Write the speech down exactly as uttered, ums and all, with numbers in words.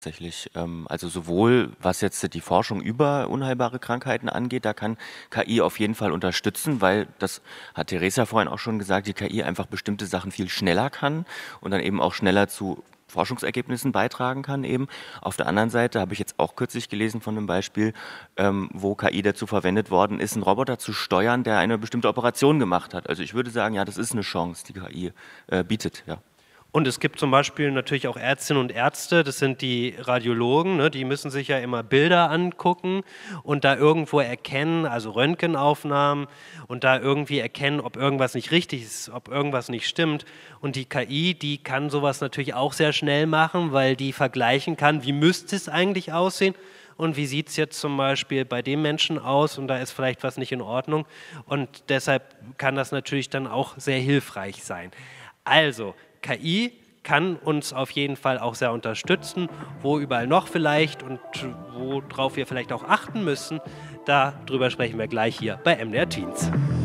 Tatsächlich, ähm, also sowohl was jetzt die Forschung über unheilbare Krankheiten angeht, da kann K I auf jeden Fall unterstützen, weil das hat Theresa vorhin auch schon gesagt, die K I einfach bestimmte Sachen viel schneller kann und dann eben auch schneller zu Forschungsergebnissen beitragen kann eben. Auf der anderen Seite habe ich jetzt auch kürzlich gelesen von einem Beispiel, ähm, wo K I dazu verwendet worden ist, einen Roboter zu steuern, der eine bestimmte Operation gemacht hat. Also ich würde sagen, ja, das ist eine Chance, die K I äh, bietet, ja. Und es gibt zum Beispiel natürlich auch Ärztinnen und Ärzte, das sind die Radiologen, ne, die müssen sich ja immer Bilder angucken und da irgendwo erkennen, also Röntgenaufnahmen und da irgendwie erkennen, ob irgendwas nicht richtig ist, ob irgendwas nicht stimmt. Und die K I, die kann sowas natürlich auch sehr schnell machen, weil die vergleichen kann, wie müsste es eigentlich aussehen und wie sieht es jetzt zum Beispiel bei dem Menschen aus und da ist vielleicht was nicht in Ordnung. Und deshalb kann das natürlich dann auch sehr hilfreich sein. Also, K I kann uns auf jeden Fall auch sehr unterstützen, wo überall noch vielleicht und worauf wir vielleicht auch achten müssen, darüber sprechen wir gleich hier bei M D R Teens.